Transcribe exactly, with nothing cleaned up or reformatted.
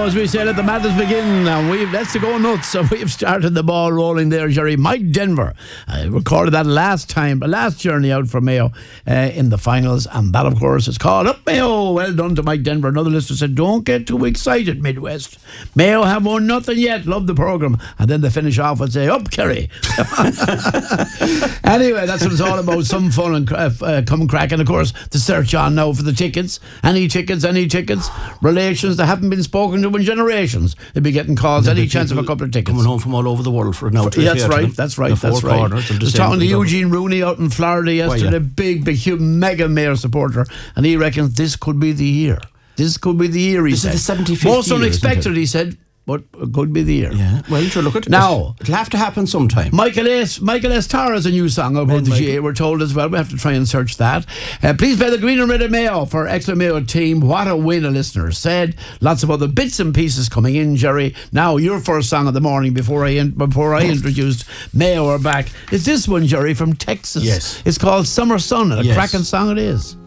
Mayo, as we say, let the madness begin. And we've let's go nuts. So we've started the ball rolling there, Jerry. Mike Denver uh, recorded that last time, last journey out for Mayo uh, in the finals, and that, of course, is called Up Mayo. Well done to Mike Denver. Another listener said, "Don't get too excited, Midwest. Mayo have won nothing yet. Love the programme." And then they finish off and say, "Up, Kerry." Anyway, that's what it's all about. Some fun and uh, uh, come crack, and of course, the search on now for the tickets. Any tickets? Any tickets? Relations that haven't been spoken to in generations. They'll be getting calls any chance of a couple of tickets. Coming home from all over the world for now. Yeah, that's right, that's right, that's right. I was talking to Eugene Rooney out in Florida yesterday, well, yeah. big, big, huge, mega Mayo supporter, and he reckons this could be the year. This could be the year, he this said. Is the seventy-fifth Most year, unexpected, he said, but it could be the year. Yeah. Well, sure, look at it. Now, it'll have to happen sometime. Michael S. Michael S. Tar has a new song about the G A, we're told as well. We have to try and search that. Uh, please play the Green and Red of Mayo for Extra Mayo team. What a win, a listener said. Lots of other bits and pieces coming in, Jerry. Now, your first song of the morning before I in, before I introduced Mayo are back is this one, Jerry, from Texas. Yes. It's called Summer Sun, and a yes. cracking song it is.